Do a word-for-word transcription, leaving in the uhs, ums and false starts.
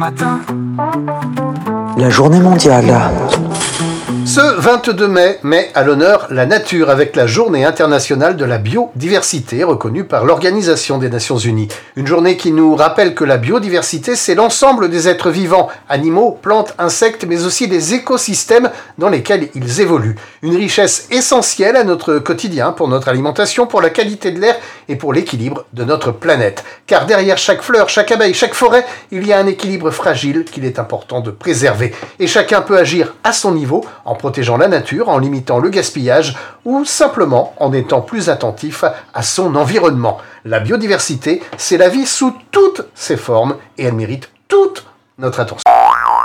La journée mondiale. Ce vingt-deux mai met à l'honneur la nature avec la journée internationale de la biodiversité reconnue par l'Organisation des Nations Unies. Une journée qui nous rappelle que la biodiversité, c'est l'ensemble des êtres vivants, animaux, plantes, insectes, mais aussi des écosystèmes dans lesquels ils évoluent. Une richesse essentielle à notre quotidien pour notre alimentation, pour la qualité de l'air et pour l'équilibre de notre planète. Car derrière chaque fleur, chaque abeille, chaque forêt, il y a un équilibre fragile qu'il est important de préserver. Et chacun peut agir à son niveau en protégeant la nature, en limitant le gaspillage ou simplement en étant plus attentif à son environnement. La biodiversité, c'est la vie sous toutes ses formes et elle mérite toute notre attention.